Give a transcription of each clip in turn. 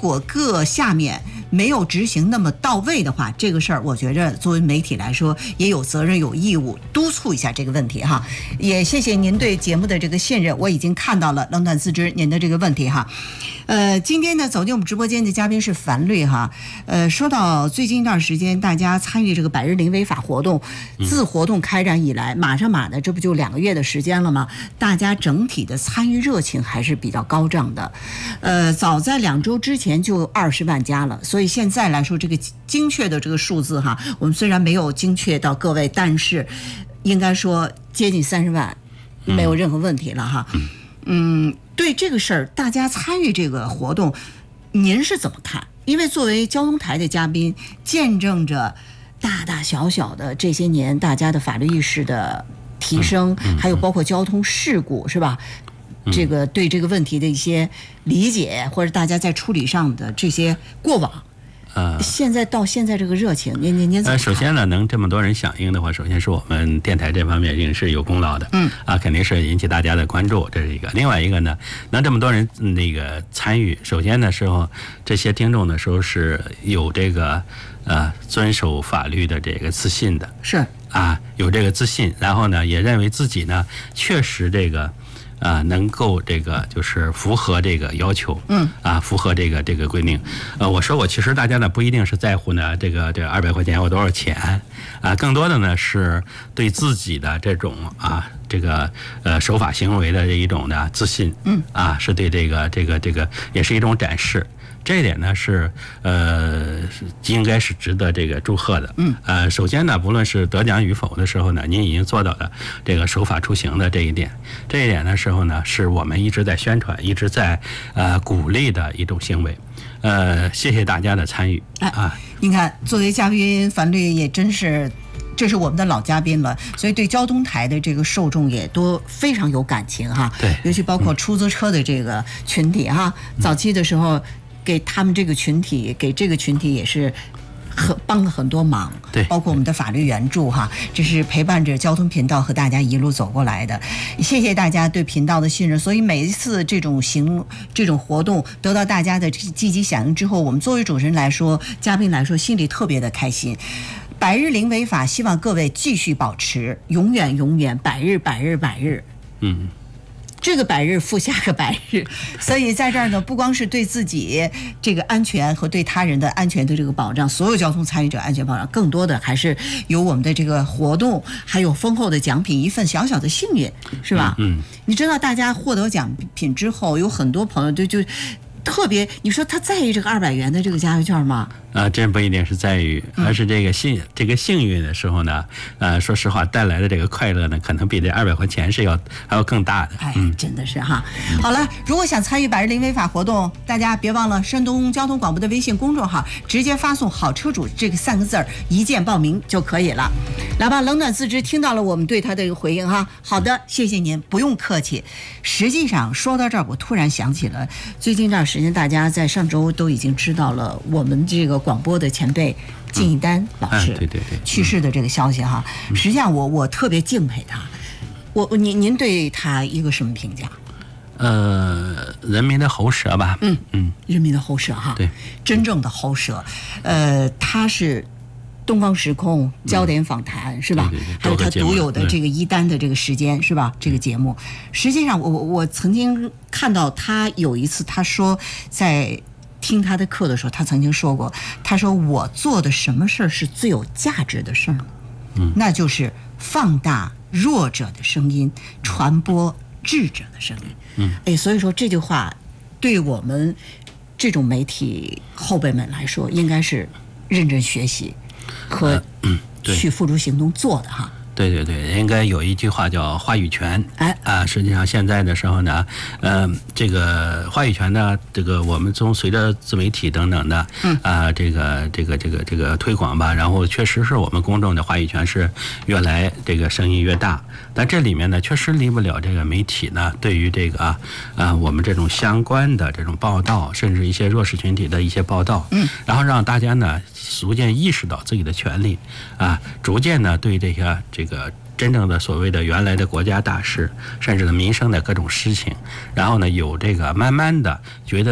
果各下面没有执行那么到位的话，这个事儿我觉着作为媒体来说也有责任有义务督促一下这个问题哈。也谢谢您对节目的这个信任，我已经看到了冷暖自知您的这个问题哈。今天呢走进我们直播间的嘉宾是樊律哈。说到最近一段时间大家参与这个百日零违法活动，自活动开展以来，马的这不就2个月的时间了吗？大家整体的参与热情还是比较高涨的。早在2周之前就20万加了，所以现在来说这个精确的这个数字哈，我们虽然没有精确到各位，但是应该说接近30万，没有任何问题了哈。对这个事儿，大家参与这个活动，您是怎么看？因为作为交通台的嘉宾，见证着大大小小的这些年大家的法律意识的提升，还有包括交通事故是吧？这个对这个问题的一些理解，或者大家在处理上的这些过往。现在到现在这个热情，您怎么看？ 首先呢，能这么多人响应的话，首先是我们电台这方面也是有功劳的，肯定是引起大家的关注，这是一个。另外一个呢，能这么多人参与，首先的时候，这些听众的时候是有这个遵守法律的这个自信的， 是有这个自信，然后呢，也认为自己呢确实这个。能够这个就是符合这个要求，符合这个规定。我说过，其实大家呢不一定是在乎呢这200块钱或多少钱，更多的呢是对自己的这种守法行为的这一种的自信，是对这个也是一种展示。这一点呢是应该是值得这个祝贺的。首先呢，不论是得奖与否的时候呢，您已经做到了这个守法出行的这一点。这一点的时候呢，是我们一直在宣传、一直在鼓励的一种行为。谢谢大家的参与您看，作为嘉宾，樊律也真是。这是我们的老嘉宾了，所以对交通台的这个受众也都非常有感情哈。 对， 尤其包括出租车的这个群体哈。早期的时候，给他们这个群体，给这个群体也是帮了很多忙。 对， 包括我们的法律援助哈，这是陪伴着交通频道和大家一路走过来的。谢谢大家对频道的信任，所以每一次这种活动得到大家的积极响应之后，我们作为主持人来说，嘉宾来说，心里特别的开心。百日零违法，希望各位继续保持，永远百日。这个百日复下个百日，所以在这儿呢，不光是对自己这个安全和对他人的安全的这个保障，所有交通参与者安全保障，更多的还是有我们的这个活动，还有丰厚的奖品，一份小小的幸运，是吧？你知道大家获得奖品之后，有很多朋友就特别，你说他在意这个200元的这个加油券吗？ 真不一定是在于，而是这个幸运的时候呢，说实话带来的这个快乐呢，可能比这200块钱还要更大的。 真的是哈。好了，如果想参与百日零违法活动，大家别忘了山东交通广播的微信公众号，直接发送"好车主"这个3个字一键报名就可以了。来吧，冷暖自知听到了我们对他的一个回应哈。好的，谢谢您，不用客气。实际上说到这儿，我突然想起了最近这段时间，大家在上周都已经知道了我们这个广播的前辈靳一丹老师去世的这个消息哈。实际上我特别敬佩他。您对他一个什么评价？ 人民的喉舌吧。 人民的喉舌哈。 对， 真正的喉舌。他是东方时空焦点访谈是吧？还有他独有的这个一丹的这个时间是吧？这个节目，实际上我曾经看到他有一次他说在听他的课的时候，他曾经说过，他说我做的什么事儿是最有价值的事儿呢？那就是放大弱者的声音，传播智者的声音。所以说这句话对我们这种媒体后辈们来说，应该是认真学习和去付诸行动做的哈。 对，应该有一句话叫话语权。实际上现在的时候呢，这个话语权呢，这个我们随着自媒体等等的，这个推广吧，然后确实是我们公众的话语权是越来这个声音越大。但这里面呢，确实离不了这个媒体呢，对于这个我们这种相关的这种报道，甚至一些弱势群体的一些报道，然后让大家呢逐渐意识到自己的权利，逐渐呢对这个真正的所谓的原来的国家大事，甚至的民生的各种事情，然后呢有这个慢慢的觉得呢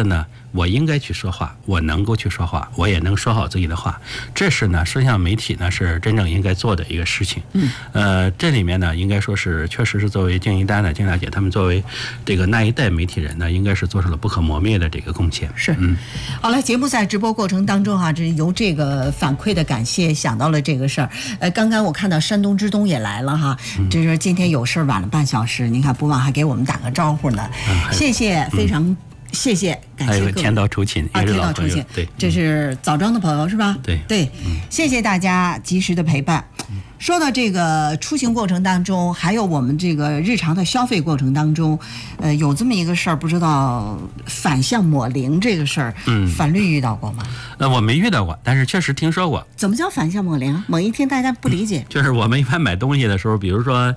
我应该去说话，我能够去说话，我也能说好自己的话，这是呢摄像媒体呢是真正应该做的一个事情。这里面呢应该说是确实是作为敬一丹的敬大姐他们作为这个那一代媒体人呢，应该是做出了不可磨灭的这个贡献。 是，好了，节目在直播过程当中这由这个反馈的感谢想到了这个事儿。刚刚我看到山东之东也来了哈，这是今天有事晚了半小时，您看不忘还给我们打个招呼呢，谢谢，非常谢谢，感谢各位。还有天道酬勤也是老朋友，对， 这是枣庄的朋友是吧？ 对， 谢谢大家及时的陪伴。说到这个出行过程当中，还有我们这个日常的消费过程当中，有这么一个事儿，不知道反向抹零这个事儿，法律遇到过吗？ 我没遇到过，但是确实听说过。 怎么叫反向抹零？某一天大家不理解， 就是我们一般买东西的时候，比如说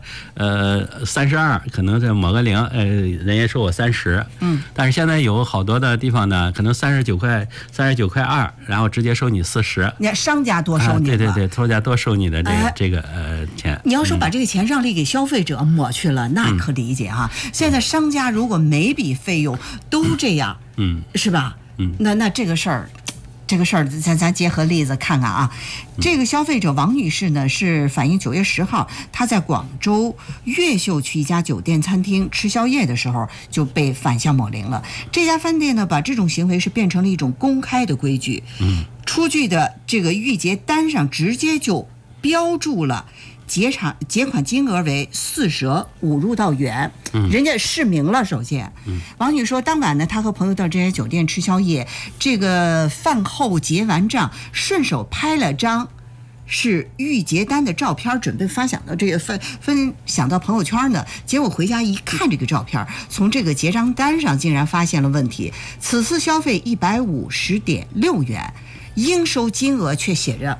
32，可能在抹个零，人家说我30，但是现在有好多的地方呢，可能39块2，然后直接收你40。 你看商家多收你， 对，商家多收你的这个钱。 你要说把这个钱让利给消费者抹去了，那可理解哈。现在商家如果每笔费用都这样，是吧？那这个事儿，咱结合例子看看啊。这个消费者王女士呢，是反映9月10号，她在广州越秀区一家酒店餐厅吃宵夜的时候就被反向抹零了。这家饭店呢，把这种行为是变成了一种公开的规矩，出具的这个预结单上直接就标注了结款金额为4舍5入到元，人家示明了。首先，王女说，当晚呢，她和朋友到这些酒店吃宵夜，这个饭后结完账，顺手拍了张是预结单的照片，准备发享到这个分享到朋友圈呢。结果回家一看这个照片，从这个结账单上竟然发现了问题。此次消费150.6元，应收金额却写着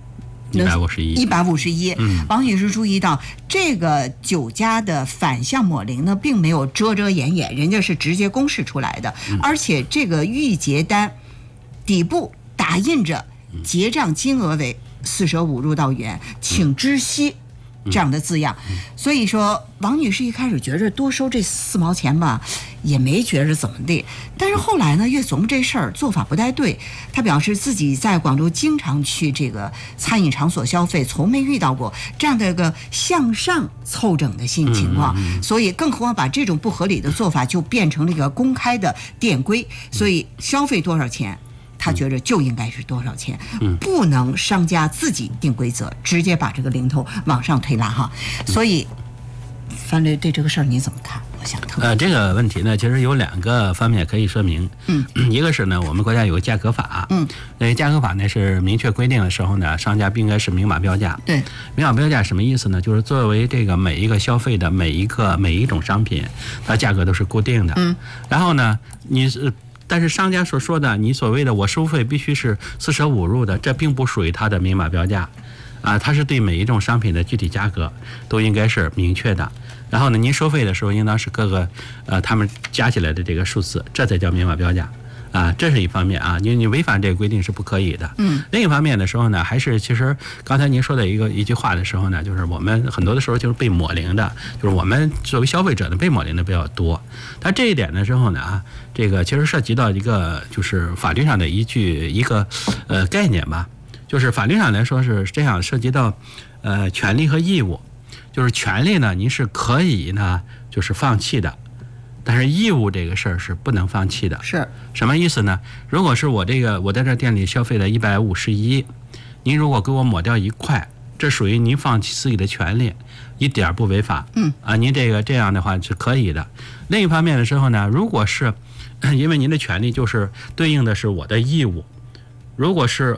151。王女士注意到，这个酒家的反向抹零呢，并没有遮遮掩掩，人家是直接公示出来的，而且这个预结单底部打印着结账金额为4舍5入到元，请知悉这样的字样。所以说王女士一开始觉着多收这4毛钱吧，也没觉着怎么地，但是后来呢，越琢磨这事儿做法不太对。她表示自己在广州经常去这个餐饮场所消费，从没遇到过这样的一个向上凑整的情况，所以更何况把这种不合理的做法就变成了一个公开的店规，所以消费多少钱他觉着就应该是多少钱，不能商家自己定规则，直接把这个零头往上推拉哈。所以范律对这个事儿你怎么看？我想这个问题呢，其实有2个方面可以说明。一个是呢，我们国家有个价格法，那价格法呢是明确规定的时候呢，商家不应该是明码标价。 对， 明码标价什么意思呢？就是作为这个每一个消费的每一种商品，它价格都是固定的。然后呢，但是商家所说的你所谓的我收费必须是4舍5入的，这并不属于它的明码标价它是对每一种商品的具体价格都应该是明确的。然后呢，您收费的时候应当是各个他们加起来的这个数字，这才叫明码标价这是一方面你违反这个规定是不可以的。另一方面的时候呢，还是其实刚才您说的一句话的时候呢，就是我们很多的时候就是被抹零的，就是我们作为消费者呢被抹零的比较多。但这一点的时候呢这个其实涉及到一个就是法律上的一个概念吧，就是法律上来说是这样，涉及到权利和义务。就是权利呢，您是可以呢就是放弃的，但是义务这个事儿是不能放弃的。 是什么意思呢？如果是我在这店里消费的151，您如果给我抹掉1块，这属于您放弃自己的权利，一点不违法。您这样的话是可以的。另一方面的时候呢，如果是因为您的权利就是对应的是我的义务，如果是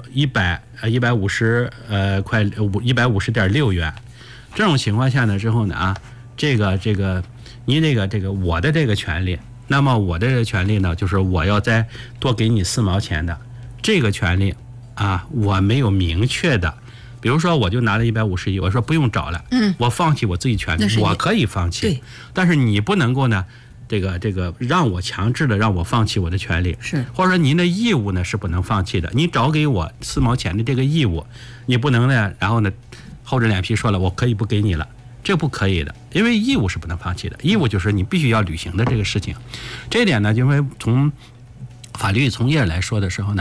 150块150.6元。这种情况下呢之后呢这个您这个我的这个权利，那么我的这个权利呢，就是我要再多给你4毛钱的这个权利我没有明确的，比如说我就拿了151，我说不用找了，我放弃我自己权利，我可以放弃，但是你不能够呢这个让我强制的让我放弃我的权利， 是或者说您的义务呢是不能放弃的，你找给我4毛钱的这个义务，你不能呢然后呢厚着脸皮说了我可以不给你了，这不可以的，因为义务是不能放弃的，义务就是你必须要履行的这个事情。这一点呢，因为从法律从业来说的时候呢。